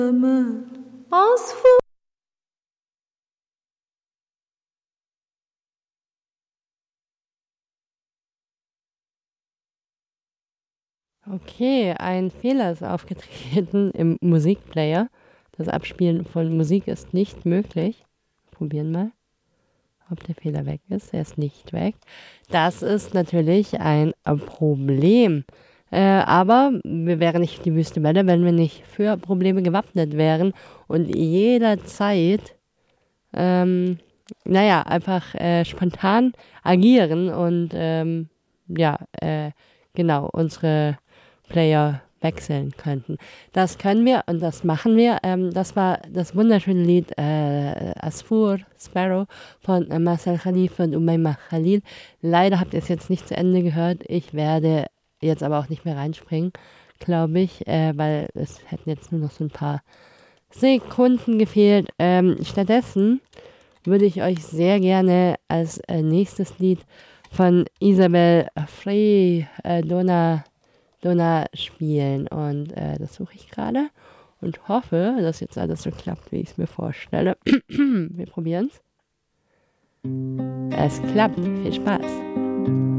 عصفور Okay, ein Fehler ist aufgetreten im Musikplayer. Das Abspielen von Musik ist nicht möglich. Probieren mal, ob der Fehler weg ist. Er ist nicht weg. Das ist natürlich ein Problem. Aber wir wären nicht die wüste Welle, wenn wir nicht für Probleme gewappnet wären und jederzeit, einfach spontan agieren und genau, unsere Player wechseln könnten. Das können wir und das machen wir. Das war das wunderschöne Lied Asfur, Sparrow von Marcel Khalifa und Umayma Khalil. Leider habt ihr es jetzt nicht zu Ende gehört. Ich werde jetzt aber auch nicht mehr reinspringen, glaube ich, weil es hätten jetzt nur noch so ein paar Sekunden gefehlt. Stattdessen würde ich euch sehr gerne als nächstes Lied von Isabel Frey Donna spielen. Und das suche ich gerade und hoffe, dass jetzt alles so klappt, wie ich es mir vorstelle. Wir probieren es. Es klappt. Viel Spaß.